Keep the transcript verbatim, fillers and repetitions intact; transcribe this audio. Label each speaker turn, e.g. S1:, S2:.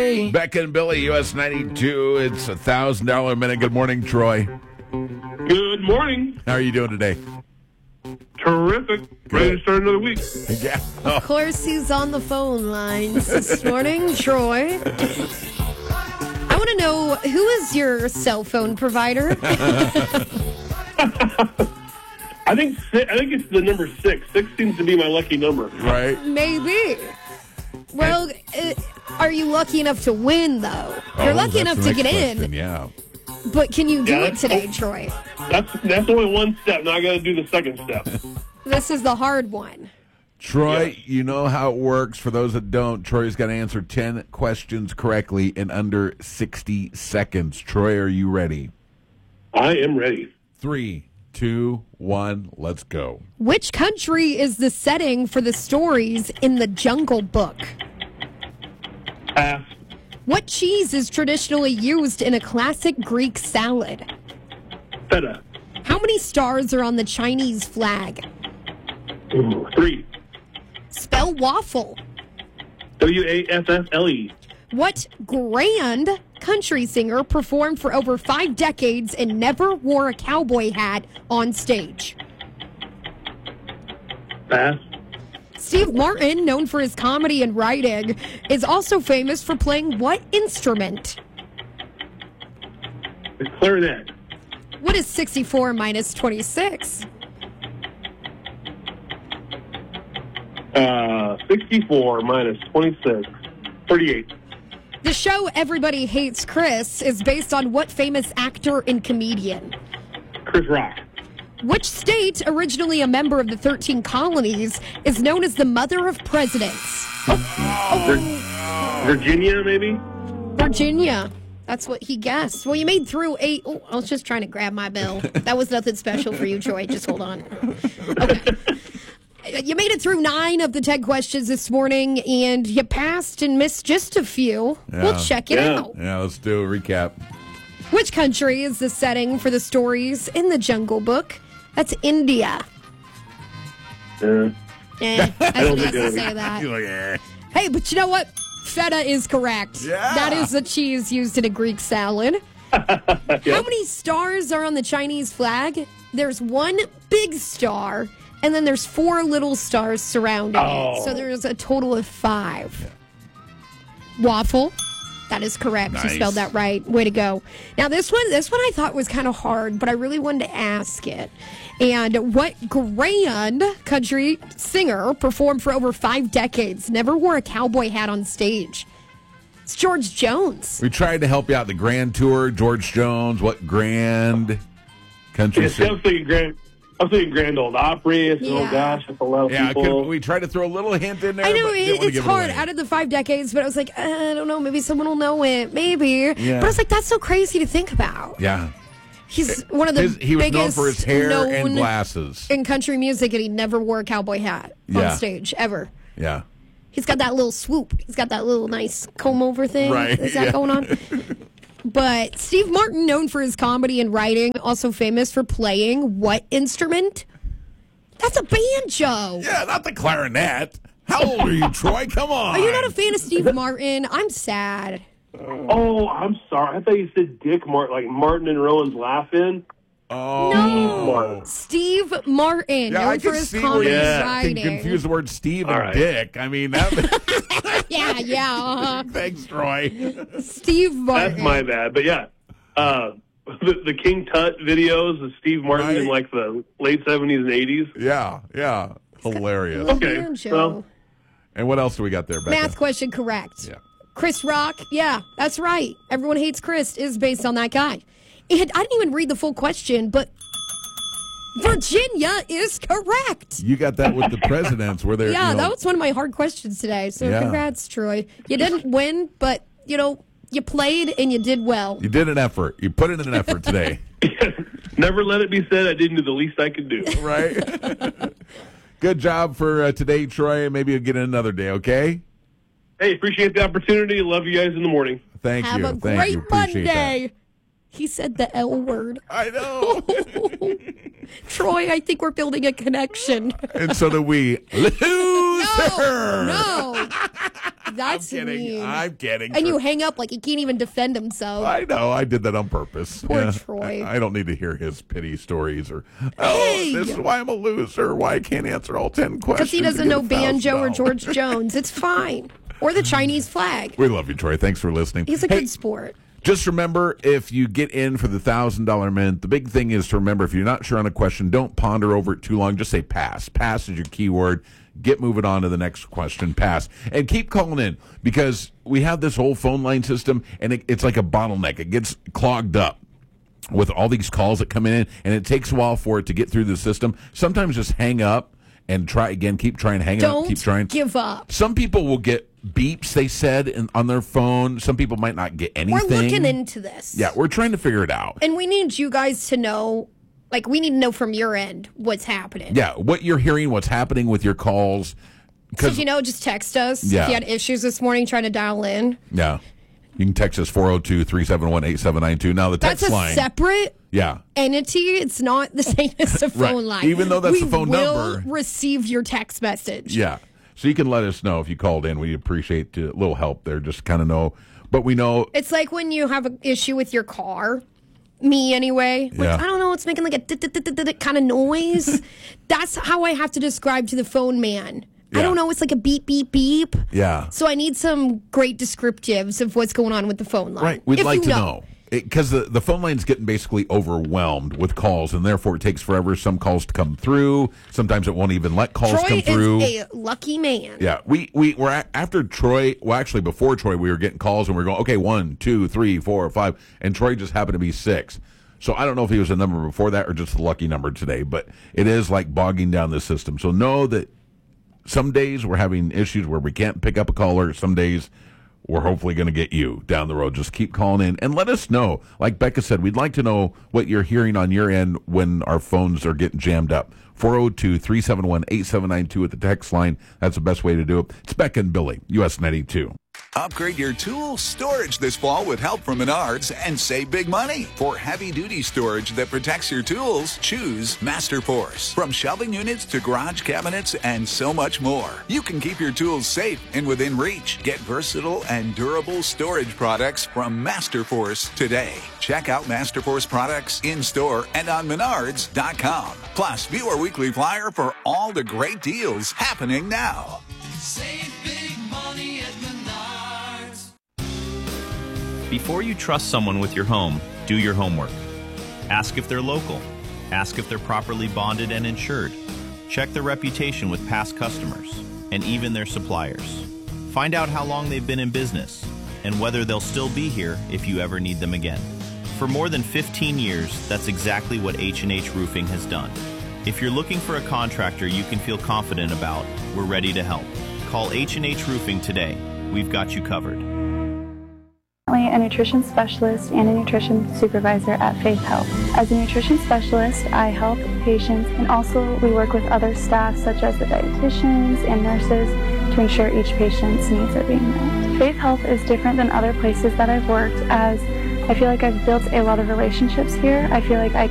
S1: Becca and Billy, U S ninety-two. It's a one thousand dollars a minute. Good morning, Troy.
S2: Good morning.
S1: How are you doing today?
S2: Terrific. Ready to start another week.
S1: Yeah.
S3: Of course, he's on the phone lines this morning, Troy. I want to know, who is your cell phone provider?
S2: I think I think it's the number six. Six seems to be my lucky number.
S1: Right?
S3: Maybe. Well, uh, are you lucky enough to win, though? You're
S1: Oh,
S3: lucky
S1: that's
S3: enough
S1: the
S3: to
S1: next
S3: get
S1: question,
S3: in.
S1: Yeah.
S3: But can you do
S2: Yeah,
S3: it
S2: that's-
S3: today, Troy?
S2: That's that's only one step. Now I got to do the second step.
S3: This is the hard one.
S1: Troy,
S2: Yes.
S1: you know how it works. For those that don't, Troy's got to answer ten questions correctly in under sixty seconds. Troy, are you ready?
S2: I am ready.
S1: Three, two, one, let's go.
S3: Which country is the setting for the stories in the Jungle Book?
S2: Pass.
S3: What cheese is traditionally used in a classic Greek salad?
S2: Feta.
S3: How many stars are on the Chinese flag?
S2: Ooh, three.
S3: Spell waffle.
S2: W A F F L E.
S3: What grand country singer performed for over five decades and never wore a cowboy hat on stage?
S2: Pass.
S3: Steve Martin, known for his comedy and writing, is also famous for playing what instrument?
S2: The clarinet.
S3: What is sixty-four minus twenty-six?
S2: Uh, sixty-four minus twenty-six. thirty-eight.
S3: The show Everybody Hates Chris is based on what famous actor and comedian?
S2: Chris Rock.
S3: Which state, originally a member of the thirteen colonies, is known as the mother of presidents?
S2: Vir- Virginia, maybe?
S3: Virginia. That's what he guessed. Well, you made through eight. Oh, I was just trying to grab my bill. That was nothing special for you, Troy. Just hold on. Okay. You made it through nine of the ten questions this morning, and you passed and missed just a few.
S1: Yeah.
S3: We'll check it
S2: Yeah.
S3: out.
S1: Yeah, let's do a recap.
S3: Which country is the setting for the stories in the Jungle Book? That's India.
S2: Uh,
S3: Eh, I
S2: don't
S3: didn't
S2: think
S3: have to
S2: it'll
S3: say
S2: be-
S3: that.
S1: You're like, eh.
S3: Hey, but you know what? Feta is correct.
S1: Yeah.
S3: That is the cheese used in a Greek salad. How many stars are on the Chinese flag? There's one big star, and then there's four little stars surrounding it.
S2: Oh.
S3: So there's a total of five. Waffle. That is correct.
S1: Nice.
S3: You spelled that right. Way to go. Now this one, this one I thought was kind of hard, but I really wanted to ask it. And what grand country singer performed for over five decades, never wore a cowboy hat on stage? It's George Jones.
S1: We tried to help you out. The Grand Tour, George Jones, what grand country
S2: yeah,
S1: singer?
S2: I was thinking Grand, I was thinking Grand Old Opry. It's,
S3: Yeah.
S2: Oh, gosh, that's a lot of
S1: Yeah,
S2: people.
S1: could, we tried to throw a little hint in there.
S3: I know
S1: but didn't
S3: it,
S1: wanna
S3: it's
S1: give it
S3: hard
S1: away.
S3: out of the five decades, but I was like, uh, I don't know, maybe someone will know it, maybe.
S1: Yeah.
S3: But I was like, that's so crazy to think about.
S1: Yeah.
S3: He's one of the
S1: His, he was known
S3: biggest
S1: for his hair
S3: known
S1: and glasses.
S3: in country music, and he never wore a cowboy hat
S1: Yeah.
S3: on stage ever.
S1: Yeah.
S3: He's got that little swoop. He's got that little nice comb over thing.
S1: Right,
S3: Is that
S1: yeah.
S3: going on? But Steve Martin, known for his comedy and writing, also famous for playing what instrument? That's a banjo.
S1: Yeah, not the clarinet. How old are you, Troy? Come on.
S3: Are you not a fan of Steve Martin? I'm sad.
S2: Oh, I'm sorry. I thought you said Dick Martin, like Martin and Rowan's laughing.
S1: Oh.
S3: No. Steve Martin,
S1: Yeah,
S3: known
S1: I
S3: for
S1: can
S3: his
S1: see
S3: comedy
S1: where
S3: and
S1: you
S2: Yeah.
S1: can
S3: writing.
S1: confuse the word Steve and
S2: All right.
S1: Dick. I mean, that,
S3: Yeah, yeah. Uh-huh.
S1: thanks, Troy.
S3: Steve Martin.
S2: That's my bad. But yeah, uh, the, the King Tut videos of Steve Martin
S1: Right.
S2: in like the late seventies and eighties.
S1: Yeah, yeah. Hilarious.
S2: Okay,
S3: Banjo.
S2: well.
S1: And what else do we got there, Becca?
S3: Math question correct.
S1: Yeah.
S3: Chris Rock, yeah, that's right. Everyone Hates Chris is based on that guy. And I didn't even read the full question, but Virginia is correct.
S1: You got that with the presidents where they're,
S3: Yeah,
S1: you know,
S3: that was one of my hard questions today. So
S1: Yeah.
S3: congrats, Troy. You didn't win, but, you know, you played and you did well.
S1: you did an effort. You put in an effort today.
S2: Never let it be said I didn't do the least I could do.
S1: Right? Good job for uh, today, Troy. Maybe you'll get it another day, okay?
S2: Hey, appreciate the opportunity. Love you guys in the morning.
S1: Thank
S3: Have
S1: you.
S3: a
S1: Thank
S3: great
S1: you. Appreciate
S3: Monday. He said the L word.
S1: that. I know.
S3: Troy, I think we're building a connection.
S1: And so do we. Loser!
S3: No, no. That's
S1: I'm kidding.
S3: mean.
S1: I'm kidding.
S3: And you hang up like he can't even defend himself.
S1: I know. I did that on purpose.
S3: Poor Troy.
S1: I, I don't need to hear his pity stories or, oh,
S3: Hey!
S1: this is why I'm a loser, why I can't answer all ten questions.
S3: Because he doesn't
S1: to get
S3: know banjo or
S1: one thousand dollars.
S3: George Jones. It's fine. Or the Chinese flag.
S1: We love you, Troy. Thanks for listening.
S3: He's a
S1: Hey,
S3: good sport.
S1: just remember, if you get in for the one thousand dollars mint, the big thing is to remember, if you're not sure on a question, don't ponder over it too long. Just say pass. Pass is your keyword. Get moving on to the next question. Pass. And keep calling in, because we have this whole phone line system, and it, it's like a bottleneck. It gets clogged up with all these calls that come in, and it takes a while for it to get through the system. Sometimes just hang up and try again. Keep trying, hang
S3: Don't
S1: up, keep trying.
S3: give up.
S1: Some people will get beeps, they said, in, on their phone. Some people might not get anything.
S3: We're looking into this.
S1: Yeah, we're trying to figure it out.
S3: And we need you guys to know, like, we need to know from your end what's happening.
S1: Yeah, what you're hearing, what's happening with your calls.
S3: So if you know, just text us.
S1: Yeah.
S3: If you had issues this morning trying to dial in.
S1: Yeah. You can text us four oh two, three seven one, eight seven nine two. Now, the text
S3: That's a
S1: line.
S3: separate
S1: Yeah.
S3: entity. It's not the same as the phone
S1: Right.
S3: line.
S1: Even though that's
S3: we
S1: the phone
S3: will
S1: number.
S3: receive your text message.
S1: Yeah. So you can let us know if you called in. We appreciate a little help there, just kind of know. But we know.
S3: It's like when you have an issue with your car. Me, anyway. Like,
S1: Yeah.
S3: I don't know, it's making like a kind of noise. That's how I have to describe to the phone man. I
S1: Yeah.
S3: don't know, it's like a beep, beep, beep.
S1: Yeah.
S3: So I need some great descriptives of what's going on with the phone line.
S1: Right. We'd
S3: If
S1: like
S3: you
S1: to know. Because the, the phone line's getting basically overwhelmed with calls, and therefore it takes forever some calls to come through. Sometimes it won't even let calls
S3: Troy
S1: come through.
S3: is a lucky man.
S1: Yeah, we we were at, after Troy. Well, actually, before Troy, we were getting calls, and we were going, okay, one, two, three, four, five, and Troy just happened to be six. So I don't know if he was a number before that or just the lucky number today, but it is like bogging down the system. So know that some days we're having issues where we can't pick up a caller. Some days we're hopefully going to get you down the road. Just keep calling in and let us know. Like Becca said, we'd like to know what you're hearing on your end when our phones are getting jammed up. four oh two, three seven one, eight seven nine two at the text line. That's the best way to do it. It's Becca and Billy, U S ninety-two.
S4: Upgrade your tool storage this fall with help from Menards and save big money. For heavy-duty storage that protects your tools, choose MasterForce. From shelving units to garage cabinets and so much more, you can keep your tools safe and within reach. Get versatile and durable storage products from MasterForce today. Check out MasterForce products in-store and on Menards dot com. Plus, view our weekly flyer for all the great deals happening now.
S5: Save big money at Menards.
S6: Before you trust someone with your home, do your homework. Ask if they're local. Ask if they're properly bonded and insured. Check their reputation with past customers and even their suppliers. Find out how long they've been in business and whether they'll still be here if you ever need them again. For more than fifteen years, that's exactly what H and H Roofing has done. If you're looking for a contractor you can feel confident about, we're ready to help. Call H and H Roofing today. We've got you covered.
S7: A nutrition specialist and a nutrition supervisor at Faith Health. As a nutrition specialist, I help patients, and also we work with other staff such as the dietitians and nurses to ensure each patient's needs are being met. Faith Health is different than other places that I've worked, as I feel like I've built a lot of relationships here. I feel like I